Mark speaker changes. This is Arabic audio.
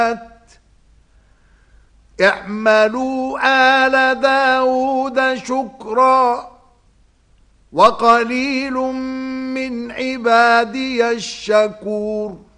Speaker 1: اعملوا آل داود شكرا وقليل من عبادي الشكور